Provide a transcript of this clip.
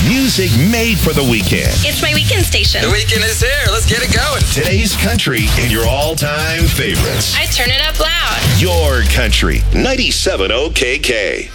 Music made for the weekend. It's my weekend station. The weekend is here. Let's get it going. Today's country and your all-time favorites. I turn it up loud. Your country. 97 OKK.